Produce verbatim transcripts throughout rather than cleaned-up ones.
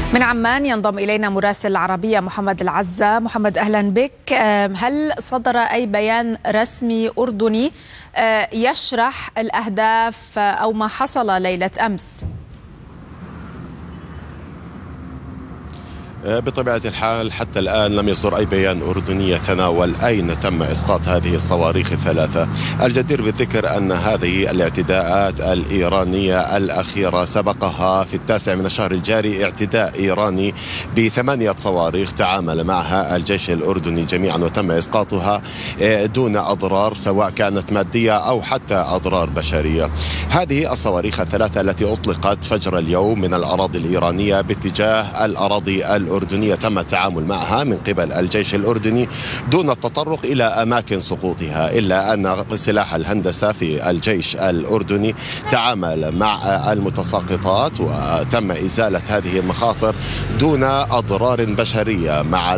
من عمان ينضم إلينا مراسل العربية محمد العزة. محمد أهلا بك. هل صدر أي بيان رسمي أردني يشرح الأهداف أو ما حصل ليلة أمس؟ بطبيعة الحال حتى الآن لم يصدر أي بيان أردني يتناول أين تم إسقاط هذه الصواريخ الثلاثة. الجدير بالذكر أن هذه الاعتداءات الإيرانية الأخيرة سبقها في التاسع من الشهر الجاري اعتداء إيراني بثمانية صواريخ تعامل معها الجيش الأردني جميعا وتم إسقاطها دون أضرار سواء كانت مادية أو حتى أضرار بشرية. هذه الصواريخ الثلاثة التي أطلقت فجر اليوم من الأراضي الإيرانية باتجاه الأراضي الأردنية الأردنية تم التعامل معها من قبل الجيش الأردني دون التطرق إلى أماكن سقوطها، إلا أن سلاح الهندسة في الجيش الأردني تعامل مع المتساقطات وتم إزالة هذه المخاطر دون أضرار بشرية، مع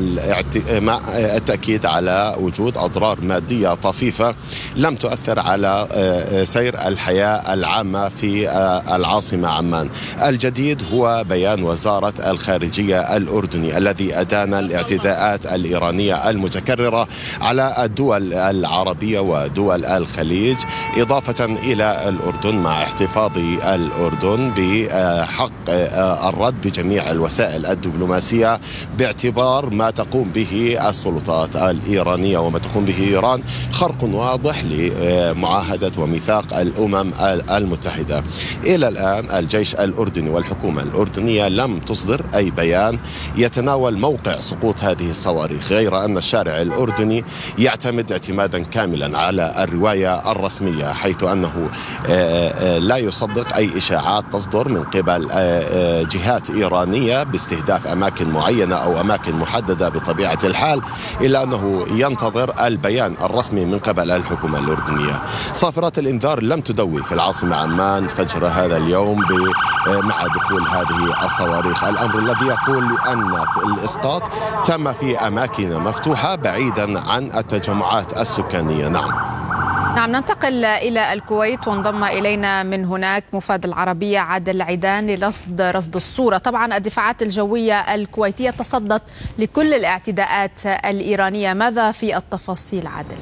التأكيد على وجود أضرار مادية طفيفة لم تؤثر على سير الحياة العامة في العاصمة عمان. الجديد هو بيان وزارة الخارجية الأردني الذي أدان الاعتداءات الإيرانية المتكررة على الدول العربية ودول الخليج، إضافة إلى الأردن مع احتفاظ الأردن بحق الرد بجميع الوسائل الدبلوماسية باعتبار ما تقوم به السلطات الإيرانية وما تقوم به إيران خرق واضح لمعاهدة وميثاق الأمم المتحدة. إلى الآن الجيش الأردني والحكومة الأردنية لم تصدر أي بيان يتناول موقع سقوط هذه الصواريخ، غير أن الشارع الأردني يعتمد اعتمادا كاملا على الرواية الرسمية، حيث أنه لا يصدق أي إشاعات تصدر من قبل جهات إيرانية باستهداف أماكن معينة أو أماكن محددة بطبيعة الحال، إلا أنه ينتظر البيان الرسمي من قبل الحكومة الأردنية. صافرات الإنذار لم تدوي في العاصمة عمان فجر هذا اليوم مع دخول هذه الصواريخ، الأمر الذي يقول أن الإسقاط تم في أماكن مفتوحة بعيدا عن التجمعات السكانية. نعم نعم ننتقل إلى الكويت وانضم إلينا من هناك مفاد العربية عادل عيدان لرصد رصد الصورة. طبعا الدفاعات الجوية الكويتية تصدت لكل الاعتداءات الإيرانية، ماذا في التفاصيل عادل؟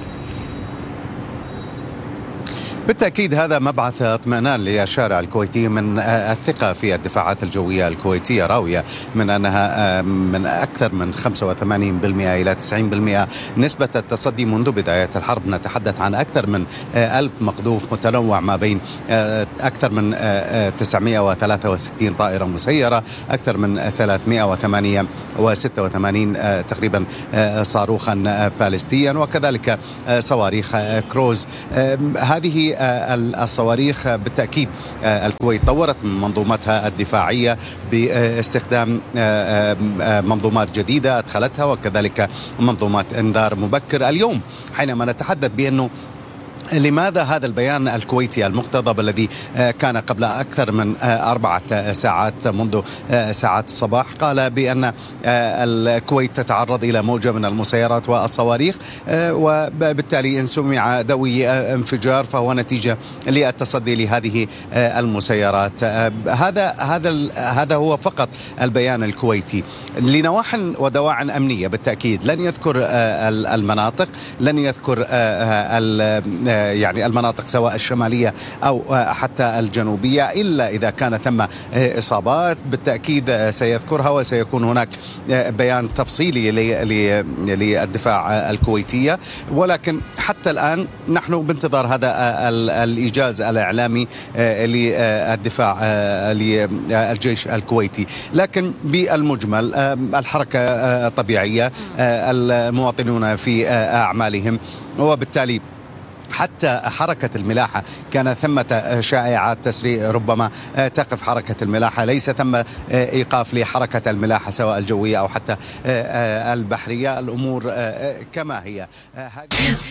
بالتأكيد هذا مبعث اطمئنان للشارع الكويتي من الثقة في الدفاعات الجوية الكويتية، راوية من أنها من أكثر من خمسة وثمانين بالمئة إلى تسعين بالمئة نسبة التصدي منذ بداية الحرب. نتحدث عن أكثر من ألف مقذوف متنوع ما بين أكثر من تسعمئة وثلاثة وستين طائرة مسيرة، أكثر من ثلاثمئة وثمانية وستة وثمانين تقريبا صاروخا باليستيا، وكذلك صواريخ كروز. هذه الصواريخ بالتأكيد الكويت طورت من منظومتها الدفاعية باستخدام منظومات جديدة أدخلتها، وكذلك منظومات إنذار مبكر. اليوم حينما نتحدث بأنه لماذا هذا البيان الكويتي المقتضب الذي كان قبل أكثر من أربعة ساعات منذ ساعات الصباح قال بأن الكويت تتعرض إلى موجة من المسيرات والصواريخ، وبالتالي إن سمع دوي انفجار فهو نتيجة للتصدي لهذه المسيرات. هذا هذا هذا هو فقط البيان الكويتي. لنواح ودواع أمنية بالتأكيد لن يذكر المناطق، لن يذكر يعني المناطق سواء الشمالية أو حتى الجنوبية، إلا إذا كان ثم إصابات بالتأكيد سيذكرها، وسيكون هناك بيان تفصيلي للدفاع الكويتية. ولكن حتى الآن نحن بانتظار هذا الإيجاز الإعلامي للدفاع للجيش الكويتي. لكن بالمجمل الحركة طبيعية، المواطنون في أعمالهم، وبالتالي حتى حركة الملاحة كان ثمة شائعات تسري ربما تقف حركة الملاحة، ليس ثم إيقاف لحركة الملاحة سواء الجوية أو حتى البحرية، الأمور كما هي.